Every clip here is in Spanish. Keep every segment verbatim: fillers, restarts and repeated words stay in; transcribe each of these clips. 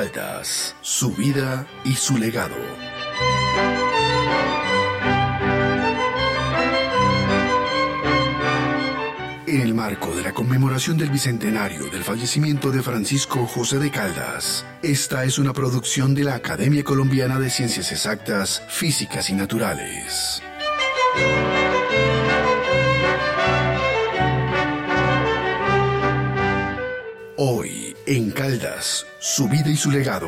Caldas, su vida y su legado. En el marco de la conmemoración del bicentenario del fallecimiento de Francisco José de Caldas, esta es una producción de la Academia Colombiana de Ciencias Exactas, Físicas y Naturales. Hoy, en Caldas, su vida y su legado.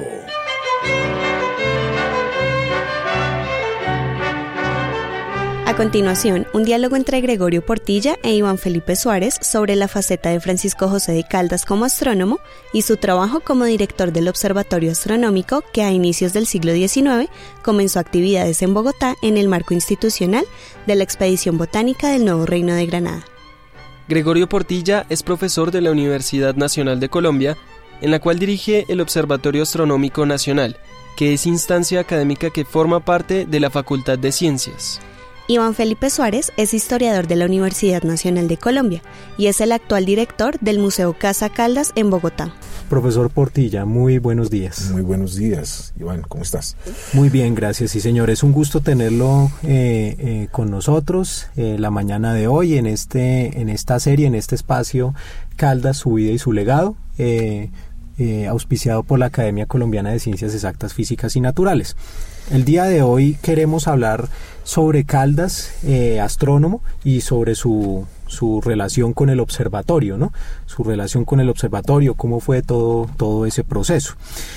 A continuación, un diálogo entre Gregorio Portilla e Iván Felipe Suárez sobre la faceta de Francisco José de Caldas como astrónomo y su trabajo como director del Observatorio Astronómico que a inicios del siglo diecinueve comenzó actividades en Bogotá en el marco institucional de la Expedición Botánica del Nuevo Reino de Granada. Gregorio Portilla es profesor de la Universidad Nacional de Colombia, en la cual dirige el Observatorio Astronómico Nacional, que es instancia académica que forma parte de la Facultad de Ciencias. Iván Felipe Suárez es historiador de la Universidad Nacional de Colombia y es el actual director del Museo Casa Caldas en Bogotá. Profesor Portilla, muy buenos días. Muy buenos días, Iván, ¿cómo estás? Muy bien, gracias, sí señor. Es un gusto tenerlo eh, eh, con nosotros eh, la mañana de hoy en, este, en esta serie, en este espacio Caldas, su vida y su legado, eh, eh, auspiciado por la Academia Colombiana de Ciencias Exactas, Físicas y Naturales. El día de hoy queremos hablar sobre Caldas, eh, astrónomo, y sobre su, su relación con el observatorio, ¿no? Su relación con el observatorio, cómo fue todo, todo ese proceso.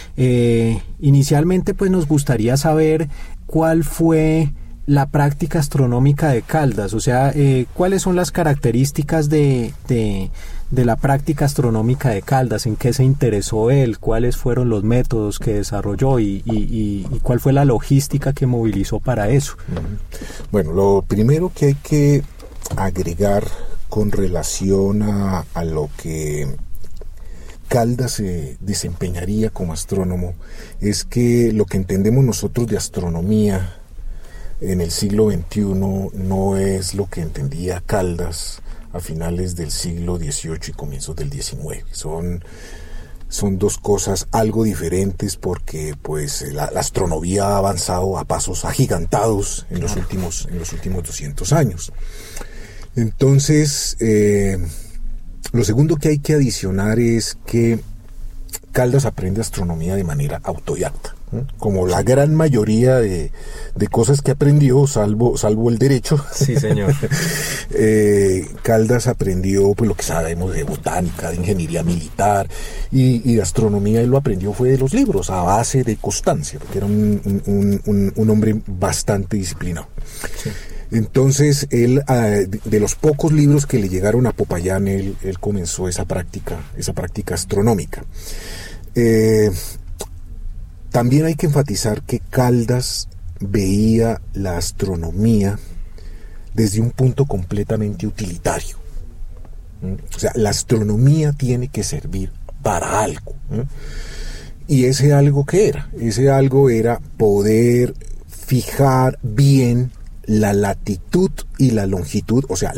Eh, inicialmente, pues nos gustaría saber cuál fue la práctica astronómica de Caldas, o sea, eh, cuáles son las características de, de, de la práctica astronómica de Caldas, en qué se interesó él, cuáles fueron los métodos que desarrolló y, y, y, y cuál fue la logística que movilizó para eso. Bueno, lo primero que hay que agregar con relación a, a lo que Caldas se desempeñaría como astrónomo es que lo que entendemos nosotros de astronomía en el siglo veintiuno no es lo que entendía Caldas a finales del siglo dieciocho y comienzos del diecinueve. Son, son dos cosas algo diferentes porque pues la, la astronomía ha avanzado a pasos agigantados en los últimos, en los últimos doscientos años. Entonces, eh, lo segundo que hay que adicionar es que Caldas aprende astronomía de manera autodidacta, ¿eh? Como la gran mayoría de, de cosas que aprendió, salvo, salvo el derecho. Sí, señor. eh, Caldas aprendió pues lo que sabemos de botánica, de ingeniería militar y, y de astronomía. Él lo aprendió fue de los libros, a base de constancia, porque era un, un, un, un hombre bastante disciplinado. Sí. Entonces, él, de los pocos libros que le llegaron a Popayán, él, él comenzó esa práctica, esa práctica astronómica. Eh, también hay que enfatizar que Caldas veía la astronomía desde un punto completamente utilitario. O sea, la astronomía tiene que servir para algo. Y ese algo, ¿qué era? Ese algo era poder fijar bien la latitud y la longitud, o sea,